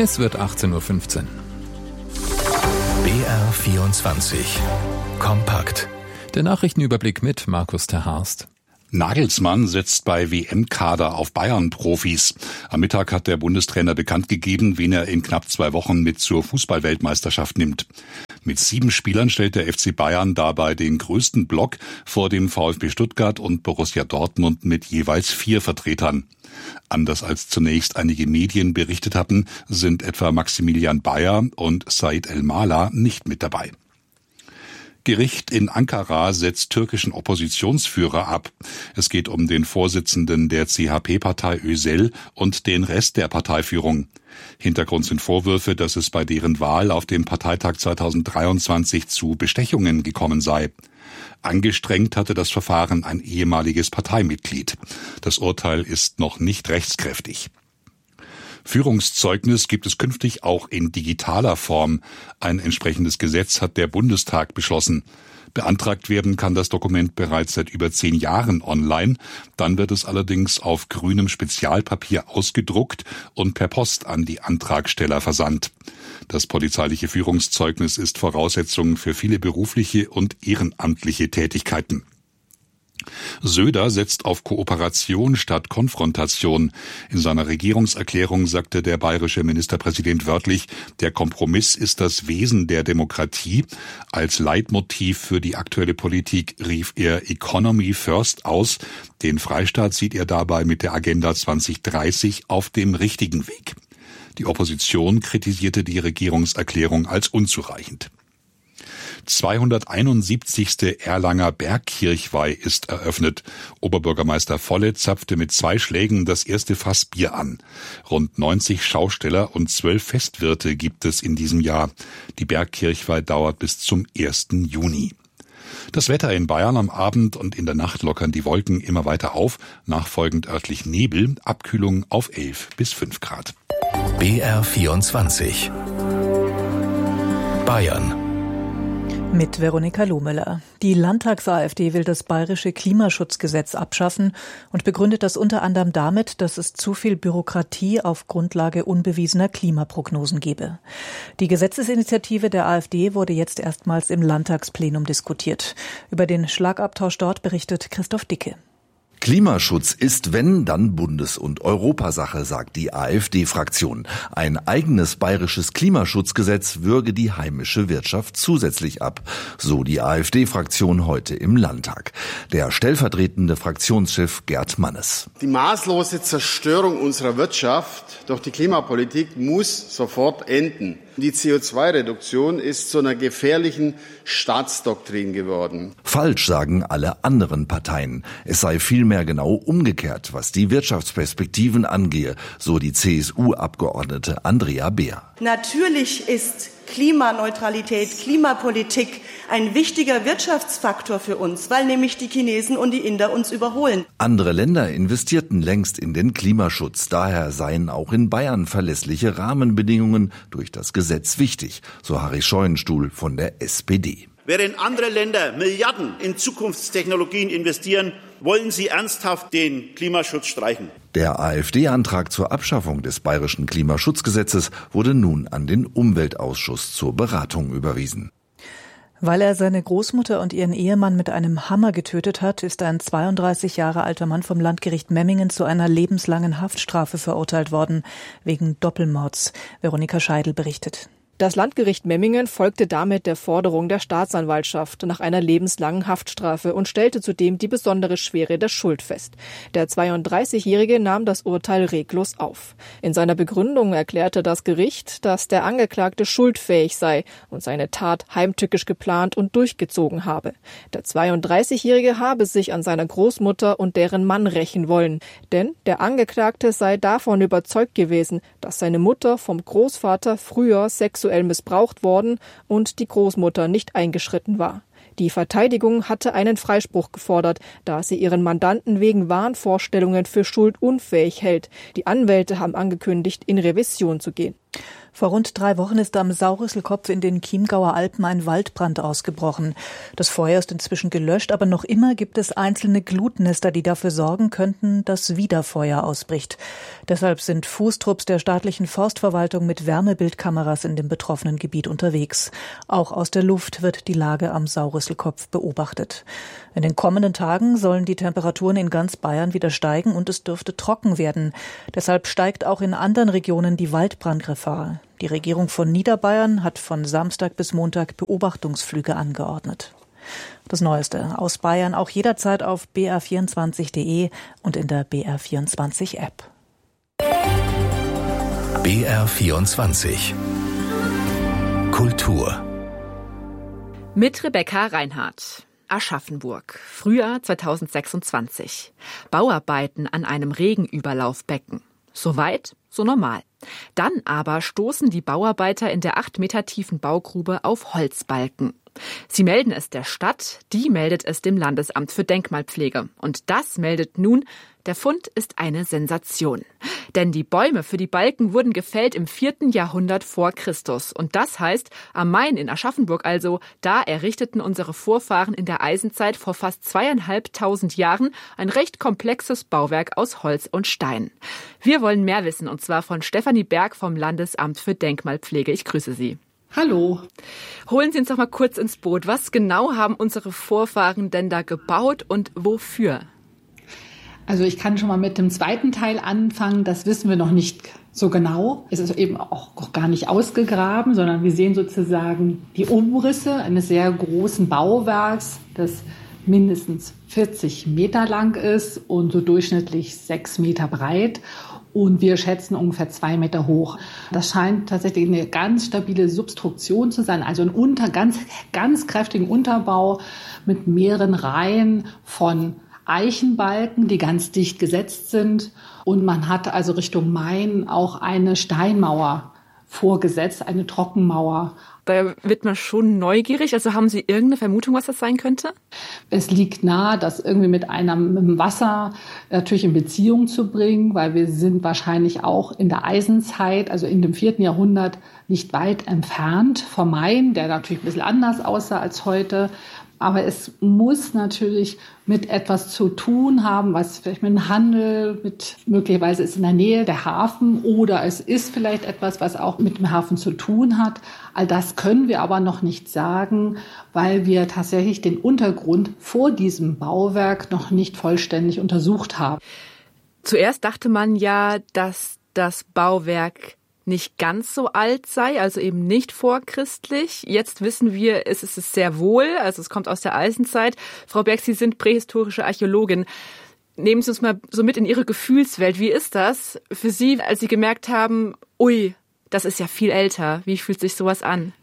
Es wird 18.15 Uhr. BR24 Kompakt. Der Nachrichtenüberblick mit Markus Terhorst. Nagelsmann setzt bei WM-Kader auf Bayern-Profis. Am Mittag hat der Bundestrainer bekannt gegeben, wen er in knapp 2 Wochen mit zur Fußball-Weltmeisterschaft nimmt. Mit 7 Spielern stellt der FC Bayern dabei den größten Block vor dem VfB Stuttgart und Borussia Dortmund mit jeweils 4 Vertretern. Anders als zunächst einige Medien berichtet hatten, sind etwa Maximilian Bayer und Said El-Mala nicht mit dabei. Gericht in Ankara setzt türkischen Oppositionsführer ab. Es geht um den Vorsitzenden der CHP-Partei Özel und den Rest der Parteiführung. Hintergrund sind Vorwürfe, dass es bei deren Wahl auf dem Parteitag 2023 zu Bestechungen gekommen sei. Angestrengt hatte das Verfahren ein ehemaliges Parteimitglied. Das Urteil ist noch nicht rechtskräftig. Führungszeugnis gibt es künftig auch in digitaler Form. Ein entsprechendes Gesetz hat der Bundestag beschlossen. Beantragt werden kann das Dokument bereits seit über 10 Jahren online. Dann wird es allerdings auf grünem Spezialpapier ausgedruckt und per Post an die Antragsteller versandt. Das polizeiliche Führungszeugnis ist Voraussetzung für viele berufliche und ehrenamtliche Tätigkeiten. Söder setzt auf Kooperation statt Konfrontation. In seiner Regierungserklärung sagte der bayerische Ministerpräsident wörtlich, der Kompromiss ist das Wesen der Demokratie. Als Leitmotiv für die aktuelle Politik rief er Economy First aus. Den Freistaat sieht er dabei mit der Agenda 2030 auf dem richtigen Weg. Die Opposition kritisierte die Regierungserklärung als unzureichend. 271. Erlanger Bergkirchweih ist eröffnet. Oberbürgermeister Volle zapfte mit 2 Schlägen das erste Fass Bier an. Rund 90 Schausteller und 12 Festwirte gibt es in diesem Jahr. Die Bergkirchweih dauert bis zum 1. Juni. Das Wetter in Bayern: am Abend und in der Nacht lockern die Wolken immer weiter auf, nachfolgend örtlich Nebel, Abkühlung auf 11 bis 5 Grad. BR24 Bayern. Mit Veronika Lohmüller. Die Landtags-AfD will das bayerische Klimaschutzgesetz abschaffen und begründet das unter anderem damit, dass es zu viel Bürokratie auf Grundlage unbewiesener Klimaprognosen gebe. Die Gesetzesinitiative der AfD wurde jetzt erstmals im Landtagsplenum diskutiert. Über den Schlagabtausch dort berichtet Christoph Dicke. Klimaschutz ist, wenn, dann Bundes- und Europasache, sagt die AfD-Fraktion. Ein eigenes bayerisches Klimaschutzgesetz würge die heimische Wirtschaft zusätzlich ab, so die AfD-Fraktion heute im Landtag. Der stellvertretende Fraktionschef Gerd Mannes. Die maßlose Zerstörung unserer Wirtschaft durch die Klimapolitik muss sofort enden. Die CO2-Reduktion ist zu einer gefährlichen Staatsdoktrin geworden. Falsch, sagen alle anderen Parteien. Es sei vielmehr genau umgekehrt, was die Wirtschaftsperspektiven angehe, so die CSU-Abgeordnete Andrea Beer. Natürlich ist Klimaneutralität, Klimapolitik ein wichtiger Wirtschaftsfaktor für uns, weil nämlich die Chinesen und die Inder uns überholen. Andere Länder investierten längst in den Klimaschutz. Daher seien auch in Bayern verlässliche Rahmenbedingungen durch das Gesetz wichtig, so Harry Scheuenstuhl von der SPD. Während andere Länder Milliarden in Zukunftstechnologien investieren, wollen sie ernsthaft den Klimaschutz streichen. Der AfD-Antrag zur Abschaffung des bayerischen Klimaschutzgesetzes wurde nun an den Umweltausschuss zur Beratung überwiesen. Weil er seine Großmutter und ihren Ehemann mit einem Hammer getötet hat, ist ein 32 Jahre alter Mann vom Landgericht Memmingen zu einer lebenslangen Haftstrafe verurteilt worden, wegen Doppelmords. Veronika Scheidel berichtet. Das Landgericht Memmingen folgte damit der Forderung der Staatsanwaltschaft nach einer lebenslangen Haftstrafe und stellte zudem die besondere Schwere der Schuld fest. Der 32-Jährige nahm das Urteil reglos auf. In seiner Begründung erklärte das Gericht, dass der Angeklagte schuldfähig sei und seine Tat heimtückisch geplant und durchgezogen habe. Der 32-Jährige habe sich an seiner Großmutter und deren Mann rächen wollen, denn der Angeklagte sei davon überzeugt gewesen, dass seine Mutter vom Großvater früher sexuell missbraucht worden und die Großmutter nicht eingeschritten war. Die Verteidigung hatte einen Freispruch gefordert, da sie ihren Mandanten wegen Wahnvorstellungen für schuldunfähig hält. Die Anwälte haben angekündigt, in Revision zu gehen. Vor rund 3 Wochen ist am Saurüsselkopf in den Chiemgauer Alpen ein Waldbrand ausgebrochen. Das Feuer ist inzwischen gelöscht, aber noch immer gibt es einzelne Glutnester, die dafür sorgen könnten, dass wieder Feuer ausbricht. Deshalb sind Fußtrupps der staatlichen Forstverwaltung mit Wärmebildkameras in dem betroffenen Gebiet unterwegs. Auch aus der Luft wird die Lage am Saurüsselkopf beobachtet. In den kommenden Tagen sollen die Temperaturen in ganz Bayern wieder steigen und es dürfte trocken werden. Deshalb steigt auch in anderen Regionen die Waldbrandgefahr. Die Regierung von Niederbayern hat von Samstag bis Montag Beobachtungsflüge angeordnet. Das Neueste aus Bayern auch jederzeit auf br24.de und in der BR24-App. BR24 Kultur mit Rebecca Reinhardt. Aschaffenburg, Frühjahr 2026. Bauarbeiten an einem Regenüberlaufbecken. So weit, so normal. Dann aber stoßen die Bauarbeiter in der 8 Meter tiefen Baugrube auf Holzbalken. Sie melden es der Stadt, die meldet es dem Landesamt für Denkmalpflege. Und das meldet nun, der Fund ist eine Sensation. Denn die Bäume für die Balken wurden gefällt im 4. Jahrhundert vor Christus. Und das heißt, am Main in Aschaffenburg also, da errichteten unsere Vorfahren in der Eisenzeit vor fast 2.500 Jahren ein recht komplexes Bauwerk aus Holz und Stein. Wir wollen mehr wissen, und zwar von Stefanie Berg vom Landesamt für Denkmalpflege. Ich grüße Sie. Hallo. Holen Sie uns doch mal kurz ins Boot. Was genau haben unsere Vorfahren denn da gebaut und wofür? Also ich kann schon mal mit dem zweiten Teil anfangen. Das wissen wir noch nicht so genau. Es ist eben auch gar nicht ausgegraben, sondern wir sehen sozusagen die Umrisse eines sehr großen Bauwerks, das mindestens 40 Meter lang ist und so durchschnittlich 6 Meter breit. Und wir schätzen ungefähr 2 Meter hoch. Das scheint tatsächlich eine ganz stabile Substruktion zu sein, also ein ganz kräftigen Unterbau mit mehreren Reihen von Eichenbalken, die ganz dicht gesetzt sind. Und man hat also Richtung Main auch eine Steinmauer vorgesetzt, eine Trockenmauer. Da wird man schon neugierig. Also haben Sie irgendeine Vermutung, was das sein könnte? Es liegt nahe, das irgendwie mit dem Wasser natürlich in Beziehung zu bringen, weil wir sind wahrscheinlich auch in der Eisenzeit, also in dem 4. Jahrhundert, nicht weit entfernt vom Main, der natürlich ein bisschen anders aussah als heute. Aber es muss natürlich mit etwas zu tun haben, was vielleicht mit dem Handel, möglicherweise ist in der Nähe der Hafen oder es ist vielleicht etwas, was auch mit dem Hafen zu tun hat. All das können wir aber noch nicht sagen, weil wir tatsächlich den Untergrund vor diesem Bauwerk noch nicht vollständig untersucht haben. Zuerst dachte man ja, dass das Bauwerk nicht ganz so alt sei, also eben nicht vorchristlich. Jetzt wissen wir, es ist es sehr wohl, also es kommt aus der Eisenzeit. Frau Berg, Sie sind prähistorische Archäologin. Nehmen Sie uns mal so mit in Ihre Gefühlswelt. Wie ist das für Sie, als Sie gemerkt haben, ui, das ist ja viel älter. Wie fühlt sich sowas an?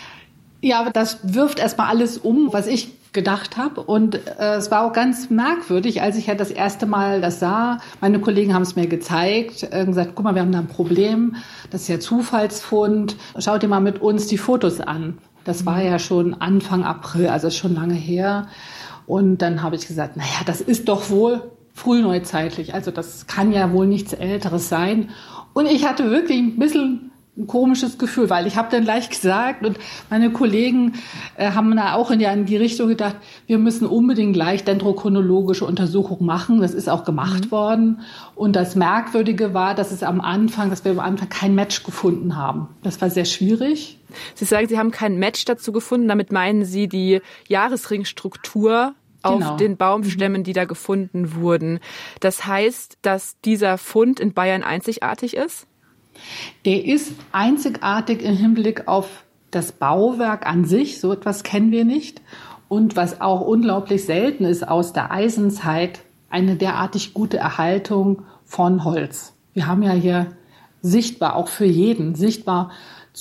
Ja, aber das wirft erstmal alles um, was ich gedacht habe. Und es war auch ganz merkwürdig, als ich ja das erste Mal das sah. Meine Kollegen haben es mir gezeigt, gesagt, guck mal, wir haben da ein Problem. Das ist ja Zufallsfund. Schaut dir mal mit uns die Fotos an. Das war ja schon Anfang April, also ist schon lange her. Und dann habe ich gesagt, naja, das ist doch wohl frühneuzeitlich. Also das kann ja wohl nichts Älteres sein. Und ich hatte wirklich ein bisschen ein komisches Gefühl, weil ich habe dann gleich gesagt und meine Kollegen haben da auch in die Richtung gedacht, wir müssen unbedingt gleich dendrochronologische Untersuchungen machen. Das ist auch gemacht worden. Und das Merkwürdige war, dass wir am Anfang kein Match gefunden haben. Das war sehr schwierig. Sie sagen, Sie haben kein Match dazu gefunden. Damit meinen Sie die Jahresringstruktur auf den Baumstämmen, die da gefunden wurden. Das heißt, dass dieser Fund in Bayern einzigartig ist? Der ist einzigartig im Hinblick auf das Bauwerk an sich. So etwas kennen wir nicht. Und was auch unglaublich selten ist aus der Eisenzeit, eine derartig gute Erhaltung von Holz. Wir haben ja hier sichtbar, auch für jeden, sichtbar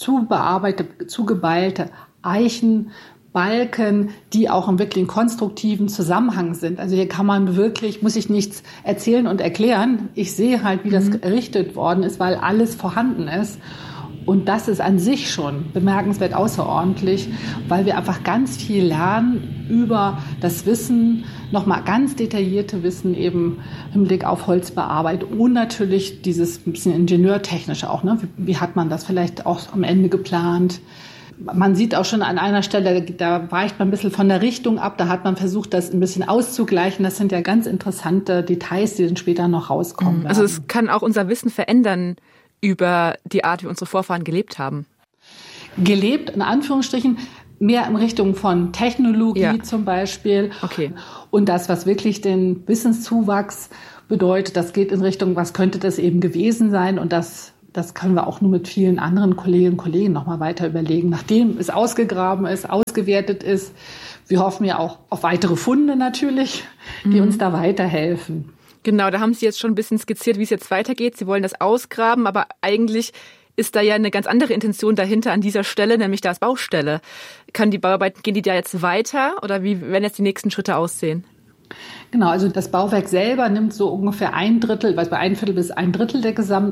zugebeilte Eichenbalken, die auch im wirklich konstruktiven Zusammenhang sind. Also hier kann man wirklich, muss ich nichts erzählen und erklären. Ich sehe halt, wie das errichtet worden ist, weil alles vorhanden ist. Und das ist an sich schon bemerkenswert außerordentlich, weil wir einfach ganz viel lernen über das Wissen, nochmal ganz detaillierte Wissen eben im Blick auf Holzbearbeitung und natürlich dieses bisschen ingenieurtechnische auch. Ne? Wie hat man das vielleicht auch am Ende geplant? Man sieht auch schon an einer Stelle, da weicht man ein bisschen von der Richtung ab, da hat man versucht, das ein bisschen auszugleichen. Das sind ja ganz interessante Details, die dann später noch rauskommen. Also es kann auch unser Wissen verändern über die Art, wie unsere Vorfahren gelebt haben. Gelebt, in Anführungsstrichen, mehr in Richtung von Technologie zum Beispiel. Okay. Und das, was wirklich den Wissenszuwachs bedeutet, das geht in Richtung, was könnte das eben gewesen sein? Und das können wir auch nur mit vielen anderen Kolleginnen und Kollegen nochmal weiter überlegen, nachdem es ausgegraben ist, ausgewertet ist. Wir hoffen ja auch auf weitere Funde natürlich, die uns da weiterhelfen. Genau, da haben Sie jetzt schon ein bisschen skizziert, wie es jetzt weitergeht. Sie wollen das ausgraben, aber eigentlich ist da ja eine ganz andere Intention dahinter an dieser Stelle, nämlich da ist Baustelle. Kann die Bauarbeiten, gehen die da jetzt weiter oder wie werden jetzt die nächsten Schritte aussehen? Genau, also das Bauwerk selber nimmt so ungefähr ein Viertel bis ein Drittel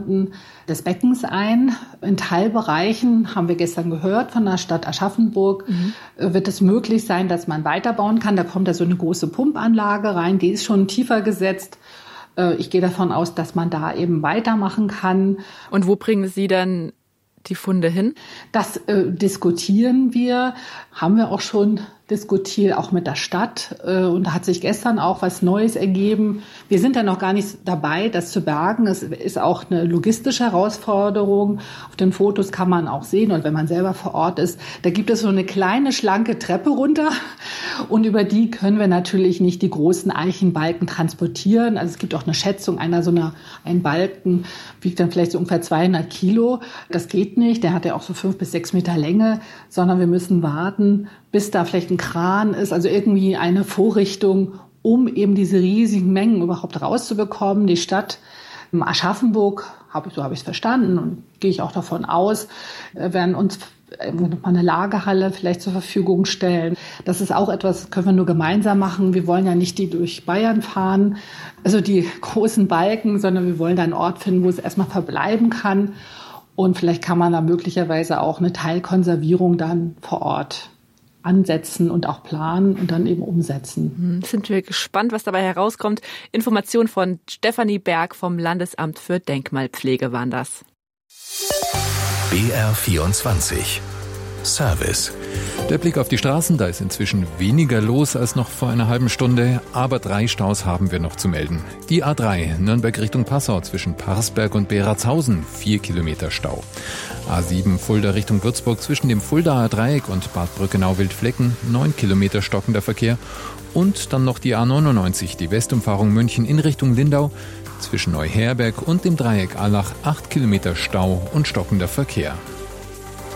des Beckens ein. In Teilbereichen, haben wir gestern gehört von der Stadt Aschaffenburg, wird es möglich sein, dass man weiterbauen kann. Da kommt da so eine große Pumpanlage rein, die ist schon tiefer gesetzt. Ich gehe davon aus, dass man da eben weitermachen kann. Und wo bringen Sie dann die Funde hin? Das diskutieren wir, haben wir auch schon diskutiert, auch mit der Stadt. Und da hat sich gestern auch was Neues ergeben. Wir sind ja noch gar nicht dabei, das zu bergen. Es ist auch eine logistische Herausforderung. Auf den Fotos kann man auch sehen, und wenn man selber vor Ort ist, da gibt es so eine kleine, schlanke Treppe runter. Und über die können wir natürlich nicht die großen Eichenbalken transportieren. Also es gibt auch eine Schätzung, ein Balken wiegt dann vielleicht so ungefähr 200 Kilo. Das geht nicht. Der hat ja auch so 5 bis 6 Meter Länge, sondern wir müssen warten, bis da vielleicht ein Kran ist, also irgendwie eine Vorrichtung, um eben diese riesigen Mengen überhaupt rauszubekommen. Die Stadt Aschaffenburg, so habe ich es verstanden und gehe ich auch davon aus, werden uns noch mal eine Lagerhalle vielleicht zur Verfügung stellen. Das ist auch etwas, können wir nur gemeinsam machen. Wir wollen ja nicht die durch Bayern fahren, also die großen Balken, sondern wir wollen da einen Ort finden, wo es erstmal verbleiben kann. Und vielleicht kann man da möglicherweise auch eine Teilkonservierung dann vor Ort ansetzen und auch planen und dann eben umsetzen. Sind wir gespannt, was dabei herauskommt. Informationen von Stefanie Berg vom Landesamt für Denkmalpflege waren das. BR24 Service. Der Blick auf die Straßen, da ist inzwischen weniger los als noch vor einer halben Stunde, aber 3 Staus haben wir noch zu melden. Die A3 Nürnberg Richtung Passau zwischen Parsberg und Beratshausen, 4 Kilometer Stau. A7 Fulda Richtung Würzburg zwischen dem Fuldaer Dreieck und Bad Brückenau-Wildflecken, 9 Kilometer stockender Verkehr. Und dann noch die A99, die Westumfahrung München in Richtung Lindau, zwischen Neuherberg und dem Dreieck Allach, 8 Kilometer Stau und stockender Verkehr.